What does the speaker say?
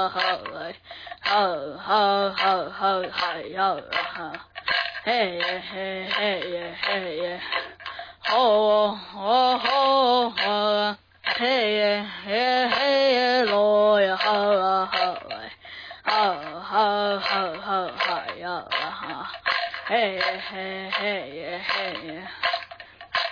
嘿耶嘿嘿耶嘿耶，吼吼吼吼，嘿耶嘿嘿耶罗呀哈哈喂，哈哈哈哈哈呀哈，嘿耶嘿嘿耶嘿耶。